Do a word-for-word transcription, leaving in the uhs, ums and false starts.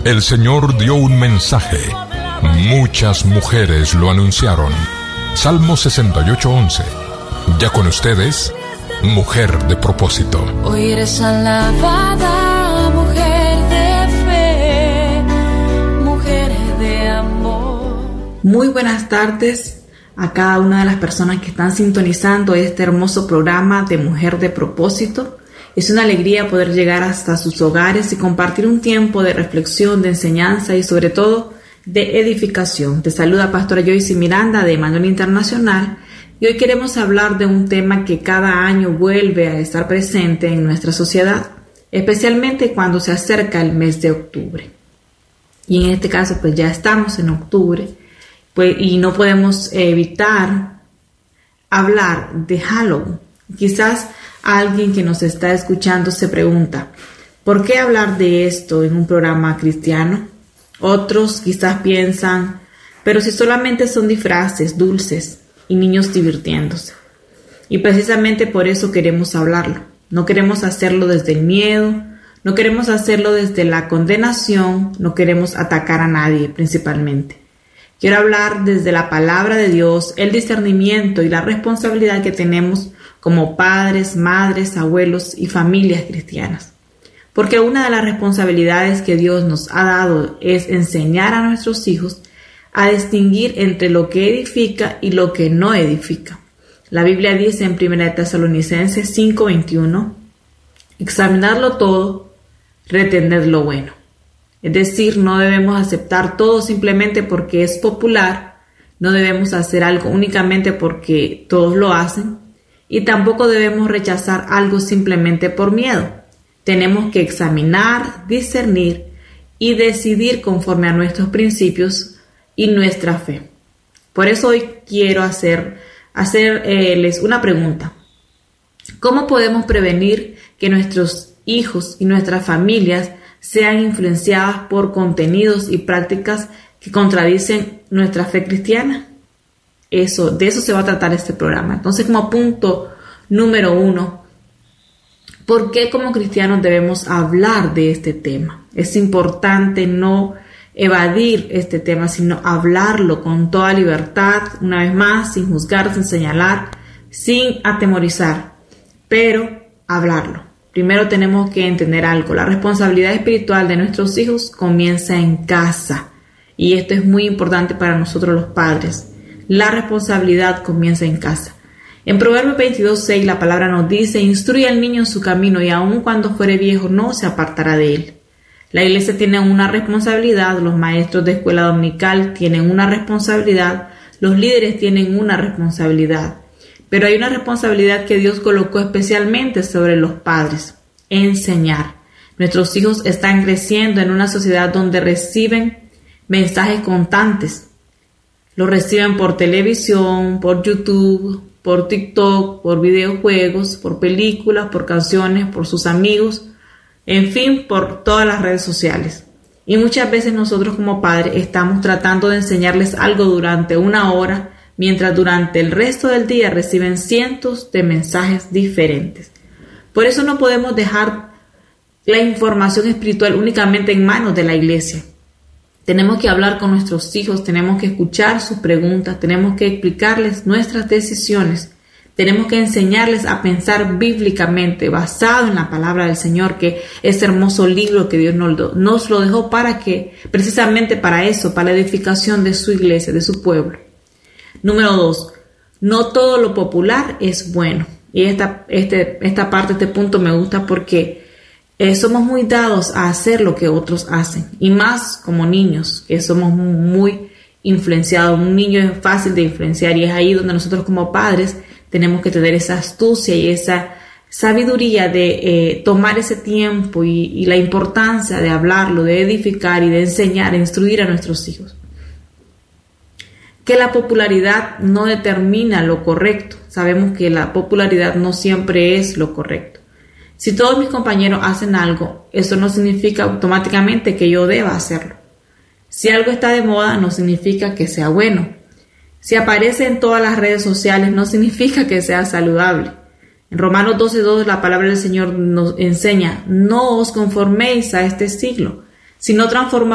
El Señor dio un mensaje. Muchas mujeres lo anunciaron. Salmo sesenta y ocho, once. Ya con ustedes, Mujer de Propósito. Hoy eres alabada, mujer de fe, mujer de amor. Muy buenas tardes a cada una de las personas que están sintonizando este hermoso programa de Mujer de Propósito. Es una alegría poder llegar hasta sus hogares y compartir un tiempo de reflexión, de enseñanza y sobre todo de edificación. Te saluda Pastora Joyce Miranda de Emanuel Internacional y hoy queremos hablar de un tema que cada año vuelve a estar presente en nuestra sociedad, especialmente cuando se acerca el mes de octubre. Y en este caso pues ya estamos en octubre pues, y no podemos evitar hablar de Halloween. Quizás alguien que nos está escuchando se pregunta, ¿por qué hablar de esto en un programa cristiano? Otros quizás piensan, pero si solamente son disfraces dulces y niños divirtiéndose. Y precisamente por eso queremos hablarlo. No queremos hacerlo desde el miedo, no queremos hacerlo desde la condenación, no queremos atacar a nadie principalmente. Quiero hablar desde la palabra de Dios, el discernimiento y la responsabilidad que tenemos como padres, madres, abuelos y familias cristianas. Porque una de las responsabilidades que Dios nos ha dado es enseñar a nuestros hijos a distinguir entre lo que edifica y lo que no edifica. La Biblia dice en primera de Tesalonicenses cinco veintiuno, examinadlo todo, retened lo bueno. Es decir, no debemos aceptar todo simplemente porque es popular, no debemos hacer algo únicamente porque todos lo hacen, y tampoco debemos rechazar algo simplemente por miedo. Tenemos que examinar, discernir y decidir conforme a nuestros principios y nuestra fe. Por eso hoy quiero hacer, hacerles una pregunta. ¿Cómo podemos prevenir que nuestros hijos y nuestras familias sean influenciadas por contenidos y prácticas que contradicen nuestra fe cristiana? Eso, de eso se va a tratar este programa. Entonces, como punto número uno, ¿por qué como cristianos debemos hablar de este tema? Es importante no evadir este tema, sino hablarlo con toda libertad, una vez más, sin juzgar, sin señalar, sin atemorizar, pero hablarlo. Primero tenemos que entender algo. La responsabilidad espiritual de nuestros hijos comienza en casa. Y esto es muy importante para nosotros los padres. La responsabilidad comienza en casa. En Proverbios veintidós seis la palabra nos dice, instruye al niño en su camino y aun cuando fuere viejo no se apartará de él. La iglesia tiene una responsabilidad, los maestros de escuela dominical tienen una responsabilidad, los líderes tienen una responsabilidad. Pero hay una responsabilidad que Dios colocó especialmente sobre los padres, enseñar. Nuestros hijos están creciendo en una sociedad donde reciben mensajes constantes. Los reciben por televisión, por YouTube, por TikTok, por videojuegos, por películas, por canciones, por sus amigos, en fin, por todas las redes sociales. Y muchas veces nosotros como padres estamos tratando de enseñarles algo durante una hora, mientras durante el resto del día reciben cientos de mensajes diferentes. Por eso no podemos dejar la información espiritual únicamente en manos de la iglesia. Tenemos que hablar con nuestros hijos, tenemos que escuchar sus preguntas, tenemos que explicarles nuestras decisiones, tenemos que enseñarles a pensar bíblicamente, basado en la palabra del Señor, que es hermoso libro que Dios nos, nos lo dejó para que, precisamente para eso, para la edificación de su iglesia, de su pueblo. Número dos, no todo lo popular es bueno. Y esta, este, esta parte, este punto me gusta porque Eh, somos muy dados a hacer lo que otros hacen, y más como niños, que somos muy influenciados. Un niño es fácil de influenciar y es ahí donde nosotros como padres tenemos que tener esa astucia y esa sabiduría de eh, tomar ese tiempo y, y la importancia de hablarlo, de edificar y de enseñar, de instruir a nuestros hijos. Que la popularidad no determina lo correcto. Sabemos que la popularidad no siempre es lo correcto. Si todos mis compañeros hacen algo, eso no significa automáticamente que yo deba hacerlo. Si algo está de moda, no significa que sea bueno. Si aparece en todas las redes sociales, no significa que sea saludable. En Romanos doce dos la palabra del Señor nos enseña: no os conforméis a este siglo, sino transformaos